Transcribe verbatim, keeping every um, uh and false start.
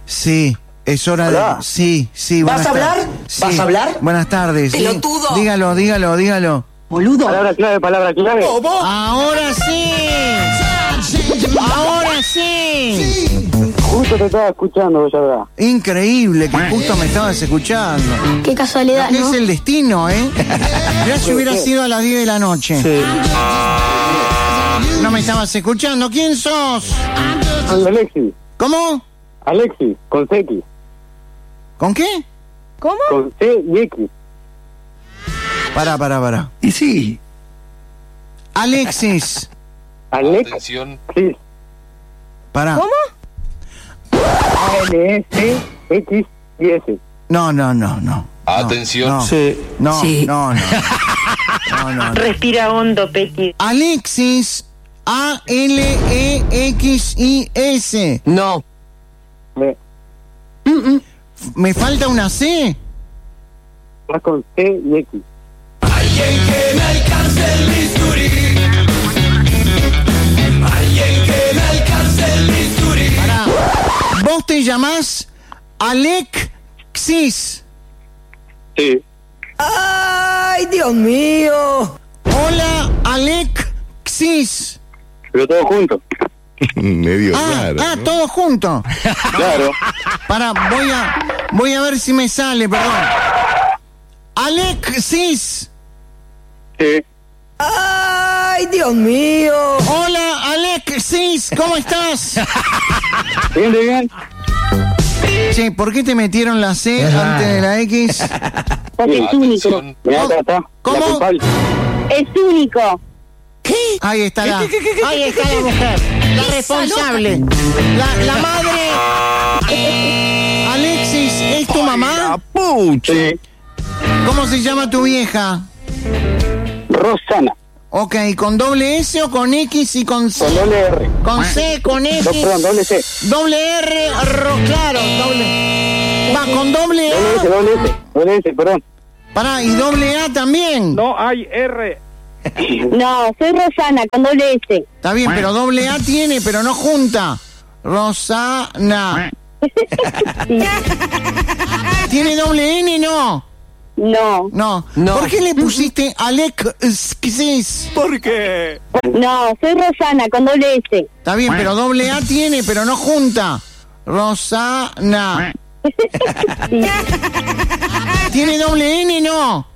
Sí, es hora Hola. de... Sí, sí, ¿Vas buenas a hablar? tardes. Sí. ¿Vas a hablar? Buenas tardes. sí. Pelotudo. Dígalo, dígalo, dígalo. Boludo. Palabra clave, palabra clave. ¡Ahora sí! ¡Ahora sí! Justo te estaba escuchando, ya verdad. Increíble que justo me estabas escuchando. Qué casualidad, Es ¿no? el destino, ¿eh? Mirá si hubiera sido a las diez de la noche. Sí. No me estabas escuchando. ¿Quién sos? Alexis. ¿Cómo? Alexis, con C X. ¿Con qué? ¿Cómo? Con C y X. Pará, pará, pará. Y sí. Alexis. Alexis. Atención. Sí. Pará. ¿Cómo? A L E C X y S. No, no, no, no. Atención. No, Sí. no, Sí. no, no. No, no, no. Respira hondo, Pequi. Alexis. A L E X I S. No. Me- ¿Me falta una C? Vas con C y X. Pará. Vos te llamás Alexis. Sí. ¡Ay, Dios mío! Hola, Alexis. Pero todo junto. Medio Ah, raro. ah, ¿no? todo junto. Claro. Pará, voy a, voy a ver si me sale, perdón. Alexis. Sí. ¡Ay, Dios mío! Hola, Alexis, ¿cómo estás? Bien, bien. Che, ¿por qué te metieron la C antes de la X? Porque es único. Atención. Mirá, acá está. ¿Cómo? La culpable. Es único. Ahí está la, ahí está la mujer, la responsable, la, la madre. Alexis, ¿es tu mamá? Sí. ¿Cómo se llama tu vieja? Rosana. Ok, ¿con doble S o con X y con C? Con doble R. Con C, con No, X. perdón, doble C. Doble R, ro, claro, doble. Va, con doble Doble S, A. doble S. Doble S, perdón. Pará, y doble A también. No hay R. No, soy Rosana, con doble S. Está bien, pero doble A tiene, pero no junta. Rosana. ¿Tiene doble N? No. No, No. No. ¿Por qué le pusiste Alexis? ¿Por qué? no, soy Rosana, con doble S. Está bien, pero doble A tiene, pero no junta. Rosana. ¿Tiene doble N? No.